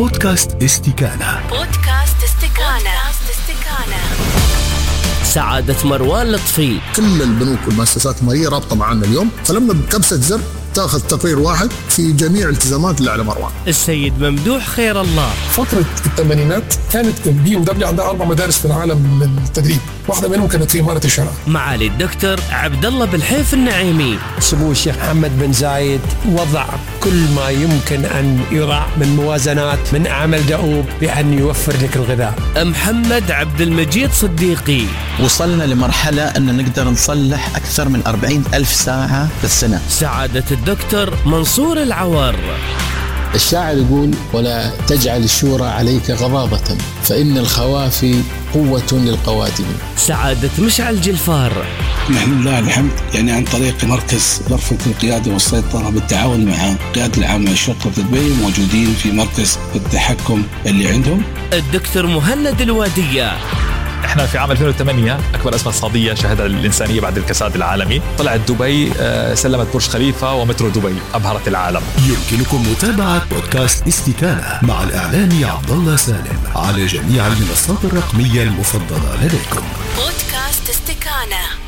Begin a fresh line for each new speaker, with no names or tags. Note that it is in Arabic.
بودكاست استكانة.
سعادة مروان لطفي.
كل البنوك والمؤسسات المالية رابطة معنا اليوم، فلما بكبسة زر تأخذ تقرير واحد في جميع الالتزامات اللي على مروان.
السيد ممدوح خير الله.
فترة الثمانينات كانت BMW عندها 4 مدارس في العالم للتدريب، واحدة منهم كانت في إمارة الشرق.
معالي الدكتور عبد الله بالحيف النعيمي.
سمو الشيخ محمد بن زايد وضع كل ما يمكن أن يراع من موازنات من عمل دؤوب بأن يوفر لك الغذاء.
محمد عبد المجيد صديقي.
وصلنا لمرحلة أن نقدر نصلح أكثر من 40,000 ساعة بالسنة.
سعادة الدكتور منصور العوار.
الشاعر يقول: ولا تجعل الشورى عليك غضاضة فإن الخوافي قوة للقوادم.
سعادة مشعل جلفار.
نحن لله الحمد عن طريق مركز غرفة القيادة والسيطرة بالتعاون مع القيادة العامة لشرطة دبي موجودين في مركز التحكم اللي عندهم.
الدكتور مهند الوادية.
احنا في عام 2008 اكبر ازمه اقتصاديه شهدها الانسانيه بعد الكساد العالمي، طلعت دبي سلمت برج خليفه ومترو دبي، ابهرت العالم.
يمكنكم متابعه بودكاست استكانة مع الاعلامي عبد الله سالم على جميع المنصات الرقميه المفضله لديكم.
بودكاست استكانة.